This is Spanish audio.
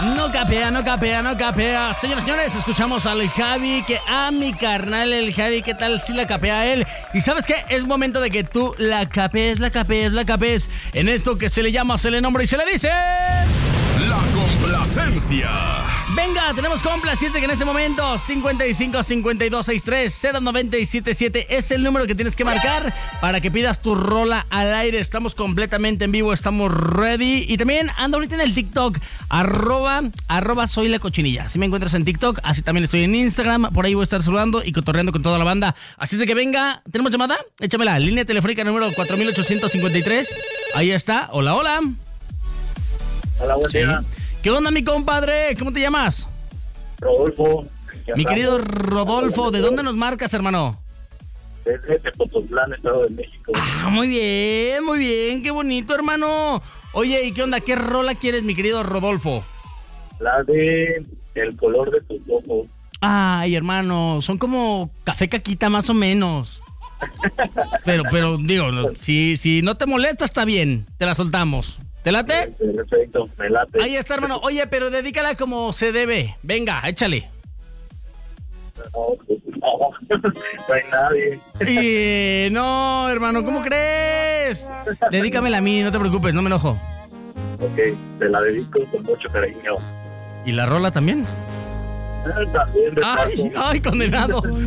No capea, no capea, no capea. Señoras y señores, escuchamos al Javi, que a mi carnal, el Javi, ¿qué tal si la capea él? Y ¿sabes qué? Es momento de que tú la capees en esto que se le llama, se le nombra y se le dice... La complacencia. Venga, tenemos complacencia que en este momento 55 52 63 0977 es el número que tienes que marcar para que pidas tu rola al aire. Estamos completamente en vivo, estamos ready. Y también ando ahorita en el TikTok, arroba soy la cochinilla. Si me encuentras en TikTok, así también estoy en Instagram. Por ahí voy a estar saludando y cotorreando con toda la banda. Así de que venga, ¿tenemos llamada? Échamela, línea telefónica número 4853. Ahí está, hola, hola. Hola, buen día. ¿Qué onda, mi compadre? ¿Cómo te llamas? Rodolfo. Mi querido Rodolfo, ¿de dónde nos marcas, hermano? Desde Tepozotlán, Estado de México. Ah, muy bien, qué bonito, hermano. Oye, ¿y qué onda? ¿Qué rola quieres, mi querido Rodolfo? La de El color de tus ojos. Ay, hermano, son como café caquita más o menos. Pero digo, si no te molesta, está bien, te la soltamos. ¿Te late? Perfecto, me late. Ahí está, hermano. Oye, pero dedícala como se debe. Venga, échale. No hay nadie. Y no, hermano, ¿cómo crees? Dedícamela a mí, no te preocupes, no me enojo. Ok, te la dedico con mucho cariño. ¿Y la rola también? También de paso. Ay, condenado.